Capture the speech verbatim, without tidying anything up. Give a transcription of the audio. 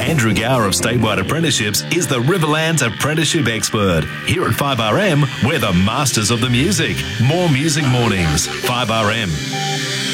Andrew Gower of Statewide Apprenticeships is the Riverland's apprenticeship expert. Here at five R M, we're the masters of the music. More music mornings. five R M.